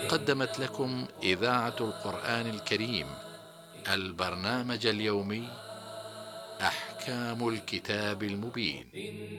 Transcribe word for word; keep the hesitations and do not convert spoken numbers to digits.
قدمت لكم إذاعة القرآن الكريم البرنامج اليومي أحكام الكتاب المبين.